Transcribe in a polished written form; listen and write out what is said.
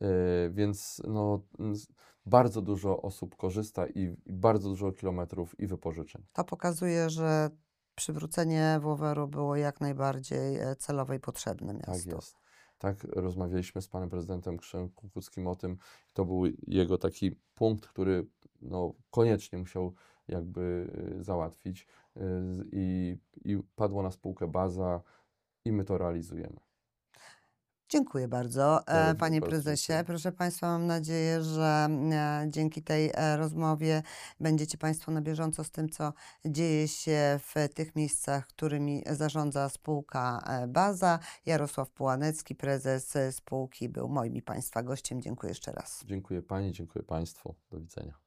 Więc no, bardzo dużo osób korzysta i bardzo dużo kilometrów i wypożyczeń. To pokazuje, że przywrócenie Woweru było jak najbardziej celowe i potrzebne Tak miastu. jest. Tak, rozmawialiśmy z panem prezydentem Krzysztofem Kukuckim o tym. To był jego taki punkt, który no, koniecznie musiał jakby załatwić i padło na spółkę Baza i my to realizujemy. Dziękuję bardzo, Ja również panie bardzo prezesie. dziękuję. Proszę państwa, mam nadzieję, że dzięki tej rozmowie będziecie państwo na bieżąco z tym, co dzieje się w tych miejscach, którymi zarządza spółka Baza. Jarosław Pułanecki, prezes spółki, był moim i państwa gościem. Dziękuję jeszcze raz. Dziękuję pani, dziękuję państwu. Do widzenia.